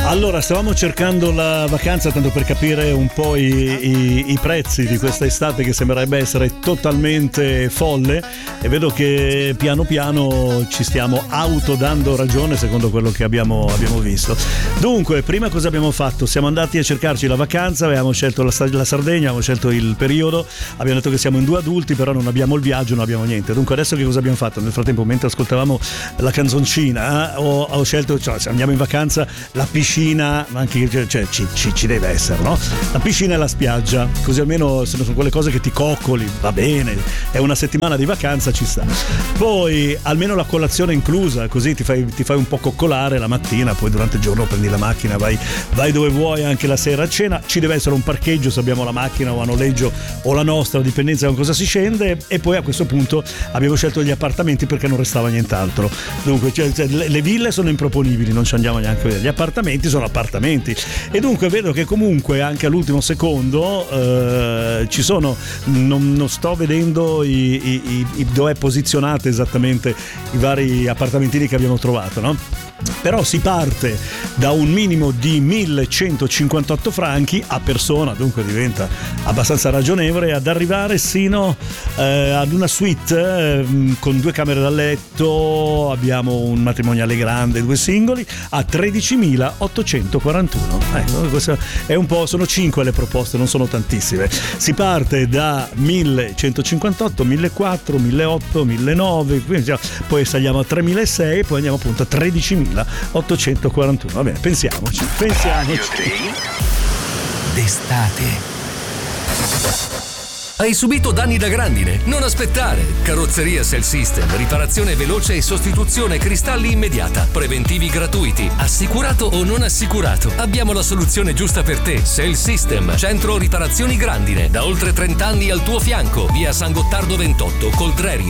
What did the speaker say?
Allora, stavamo cercando la vacanza tanto per capire un po' i prezzi di questa estate che sembrerebbe essere totalmente folle, e vedo che piano piano ci stiamo autodando ragione secondo quello che abbiamo visto. Dunque, prima cosa abbiamo fatto? Siamo andati a cercarci la vacanza, avevamo scelto la Sardegna, abbiamo scelto il periodo, abbiamo detto che siamo in 2 adulti, però non abbiamo il viaggio, non abbiamo niente. Dunque adesso che cosa abbiamo fatto? Nel frattempo, mentre ascoltavamo la canzoncina, ho scelto, cioè, se andiamo in vacanza, la piscina, ma anche ci deve essere, no? La piscina e la spiaggia, così almeno se sono quelle cose che ti coccoli, va bene, è una settimana di vacanza, ci sta. Poi almeno la colazione inclusa, così ti fai un po' coccolare la mattina, poi durante il giorno prendi la macchina, vai dove vuoi, anche la sera a cena. Ci deve essere un parcheggio se abbiamo la macchina o a noleggio o la nostra, a dipendenza da cosa si scende. E poi a questo punto abbiamo scelto gli appartamenti perché non restava nient'altro. Dunque le ville sono improponibili, non ci andiamo neanche a vedere. Gli appartamenti sono appartamenti, e dunque vedo che comunque anche all'ultimo secondo ci sono, non sto vedendo dove è posizionate esattamente i vari appartamentini che abbiamo trovato, no? Però si parte da un minimo di 1158 franchi a persona, dunque diventa abbastanza ragionevole, ad arrivare sino ad una suite con 2 camere da letto, abbiamo un matrimoniale grande, 2 singoli, a 13.841. Ecco, questo è un po', sono 5 le proposte, non sono tantissime. Si parte da 1158, 1400, 1800, 1900, poi saliamo a 3.600, poi andiamo appunto a 13.841. Va bene, pensiamoci. D'estate. Hai subito danni da grandine? Non aspettare! Carrozzeria Cell System, riparazione veloce e sostituzione cristalli immediata, preventivi gratuiti, assicurato o non assicurato. Abbiamo la soluzione giusta per te. Cell System, centro riparazioni grandine, da oltre 30 anni al tuo fianco, via San Gottardo 28, Coldreri.